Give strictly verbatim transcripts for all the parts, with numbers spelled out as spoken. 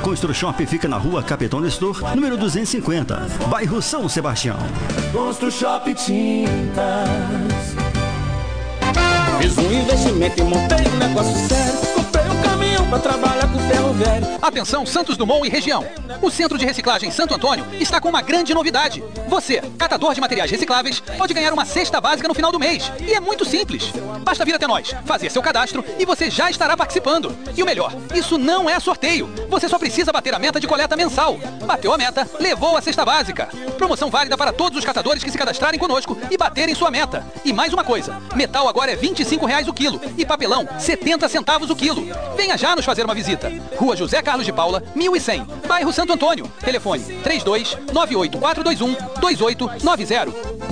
Construshop fica na rua Capitão Nestor, número duzentos e cinquenta, bairro São Sebastião. Construshop Tintas. Fiz um investimento e montei um negócio sério. Comprei um caminhão pra trabalhar com ferro velho. Atenção Santos Dumont e região. O Centro de Reciclagem Santo Antônio está com uma grande novidade. Você, catador de materiais recicláveis, pode ganhar uma cesta básica no final do mês. E é muito simples. Basta vir até nós, fazer seu cadastro e você já estará participando. E o melhor, isso não é sorteio. Você só precisa bater a meta de coleta mensal. Bateu a meta, levou a cesta básica. Promoção válida para todos os catadores que se cadastrarem conosco e baterem sua meta. E mais uma coisa, metal agora é vinte e cinco reais o quilo e papelão setenta centavos o quilo. Venha já nos fazer uma visita. Rua José Carlos de Paula, mil e cem, bairro Santo Antônio. Telefone três dois nove oito quatro dois um dois oito nove zero.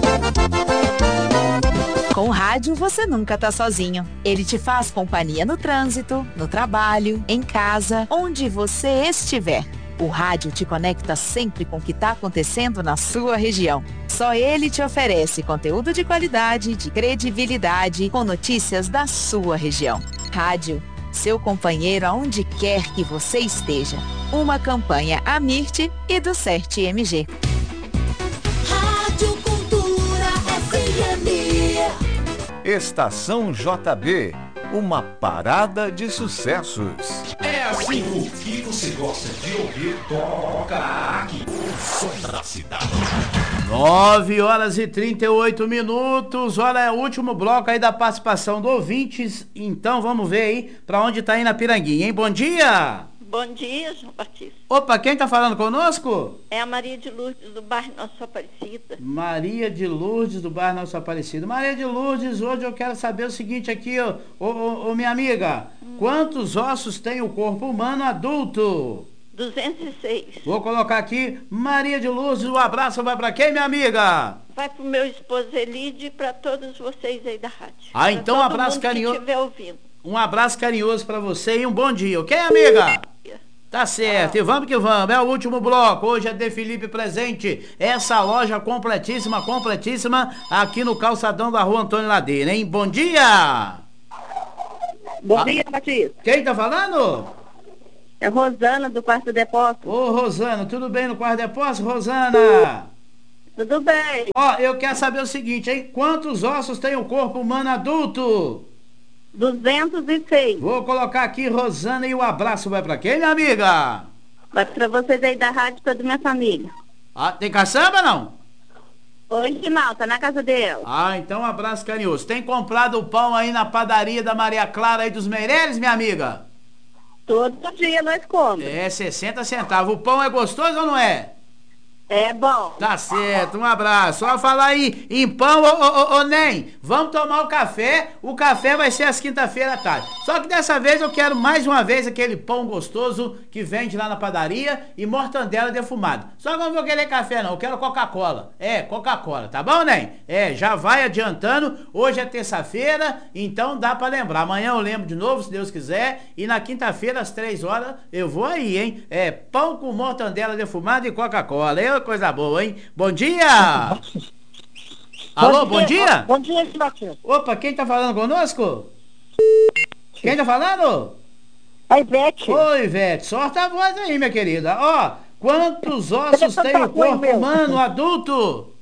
Com o rádio você nunca tá sozinho. Ele te faz companhia no trânsito, no trabalho, em casa, onde você estiver. O rádio te conecta sempre com o que está acontecendo na sua região. Só ele te oferece conteúdo de qualidade, de credibilidade, com notícias da sua região. Rádio, seu companheiro aonde quer que você esteja. Uma campanha Amirte e do CERT M G. Rádio Cultura F M. Estação J B, uma parada de sucessos. É assim, o que você gosta de ouvir, toca aqui. O som da cidade. nove horas e trinta e oito minutos. Olha, é o último bloco aí da participação do ouvintes. Então vamos ver aí pra onde tá indo a Piranguinha, hein? Bom dia! Bom dia, João Batista. Opa, quem tá falando conosco? É a Maria de Lourdes, do bairro Nossa Aparecida. Maria de Lourdes, do bairro Nossa Aparecida. Maria de Lourdes, hoje eu quero saber o seguinte aqui, ô, ô, ô, ô minha amiga. Hum. Quantos ossos tem o corpo humano adulto? duzentos e seis. Vou colocar aqui, Maria de Lourdes, um abraço vai pra quem, minha amiga? Vai pro meu esposo Elide e pra todos vocês aí da rádio. Ah, então um abraço carinhoso. Que estiver ouvindo. Um abraço carinhoso pra você e um bom dia, ok, amiga? Tá certo, ah. E vamos que vamos, é o último bloco, hoje é De Felipe presente, essa loja completíssima, completíssima, aqui no calçadão da rua Antônio Ladeira, hein? Bom dia! Bom ah. dia, Batista. Quem tá falando? É Rosana, do Quarto Depósito. Ô, Rosana, tudo bem no Quarto Depósito, Rosana? Tudo bem. Ó, eu quero saber o seguinte, hein? Quantos ossos tem o corpo humano adulto? duzentos e seis. Vou colocar aqui, Rosana, e o abraço vai pra quem, minha amiga? Vai pra vocês aí da rádio, toda minha família. Ah, tem caçamba, não? Hoje não, tá na casa dela. Ah, então um abraço carinhoso. Tem comprado o pão aí na padaria da Maria Clara aí dos Meireles, minha amiga? Todo dia nós comemos. É, sessenta centavos. O pão é gostoso ou não é? É bom. Tá certo, um abraço. Só falar aí em pão, ô, ô, ô, ô Nem, vamos tomar o café. O café vai ser às quinta-feira à tarde. Só que dessa vez eu quero mais uma vez aquele pão gostoso que vende lá na padaria e mortandela defumada. Só que eu não vou querer café não, eu quero Coca-Cola. É, Coca-Cola, tá bom, Nem? É, já vai adiantando. Hoje é terça-feira, então dá pra lembrar. Amanhã eu lembro de novo, se Deus quiser. E na quinta-feira, às três horas, eu vou aí, hein? É, pão com mortandela defumada e Coca-Cola. Eu coisa boa, hein? Bom dia! Alô, bom dia? Bom dia, Batista. Opa, quem tá falando conosco? Quem tá falando? A Ivete. Oi, Ivete, sorte a voz aí, minha querida. Ó, quantos ossos tem o corpo humano adulto?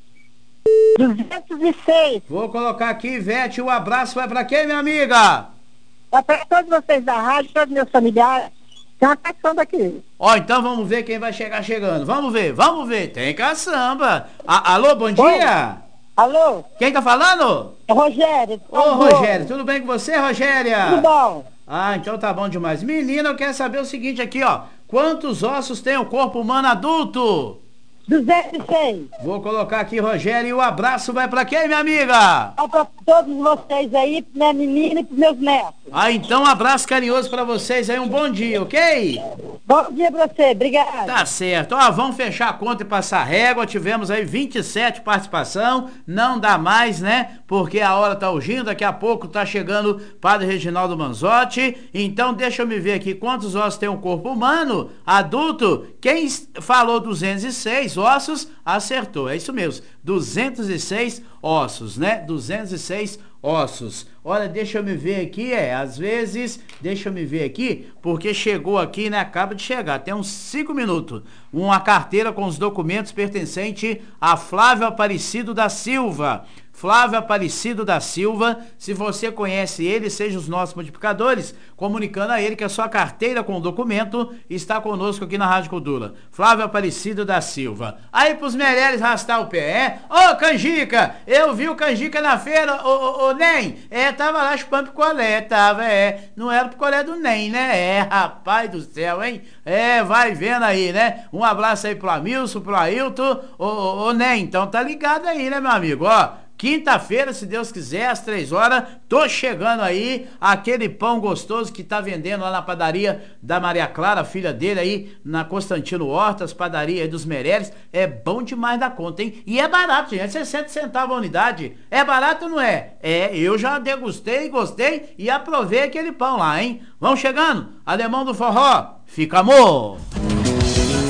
duzentos e seis. Vou colocar aqui, Ivete, o abraço vai pra quem, minha amiga? Vai pra todos vocês da rádio, todos meus familiares. Tem uma caçamba aqui. Ó, então vamos ver quem vai chegar chegando. Vamos ver, vamos ver. Tem caçamba. A, alô, bom dia. Oi. Alô? Quem tá falando? É Rogério. Ô, Rogério, tudo bem com você, Rogéria? Tudo bom. Ah, então tá bom demais. Menina, eu quero saber o seguinte aqui, ó. Quantos ossos tem o corpo humano adulto? duzentos e seis. Vou colocar aqui, Rogério, e o abraço vai pra quem, minha amiga? Vai pra todos vocês aí, pra minha menina e pros meus netos. Ah, então um abraço carinhoso pra vocês aí, um bom dia, ok? Bom dia pra você, obrigado. Tá certo. Ó, vamos fechar a conta e passar a régua. Tivemos aí vinte e sete participação. Não dá mais, né? Porque a hora tá urgindo. Daqui a pouco tá chegando Padre Reginaldo Manzotti. Então deixa eu me ver aqui quantos ossos tem um corpo humano adulto. Quem falou duzentos e seis ossos, acertou. É isso mesmo. duzentos e seis ossos, né? duzentos e seis ossos. Olha, deixa eu me ver aqui, é, às vezes, deixa eu me ver aqui, porque chegou aqui, né, acaba de chegar, tem uns cinco minutos, uma carteira com os documentos pertencente a Flávio Aparecido da Silva. Flávio Aparecido da Silva, se você conhece ele, seja os nossos multiplicadores, comunicando a ele que a sua carteira com o documento está conosco aqui na Rádio Cultura. Flávio Aparecido da Silva. Aí pros Meireles rastar o pé, é? Ô, Canjica, eu vi o Canjica na feira, ô, ô, ô, Nem, é, tava lá chupando picolé, tava, é, não era o picolé do Nem, né? É, rapaz do céu, hein? É, vai vendo aí, né? Um abraço aí pro Amilson, pro Ailton, ô, ô, ô, Nem, então tá ligado aí, né, meu amigo, ó. Quinta-feira, se Deus quiser, às três horas, tô chegando aí, aquele pão gostoso que tá vendendo lá na padaria da Maria Clara, filha dele aí, na Constantino Hortas, padaria aí dos Meireles, é bom demais da conta, hein? E é barato, gente, sessenta centavos a unidade, é barato ou não é? É, eu já degustei, gostei e aprovei aquele pão lá, hein? Vamos chegando, Alemão do Forró, fica amor!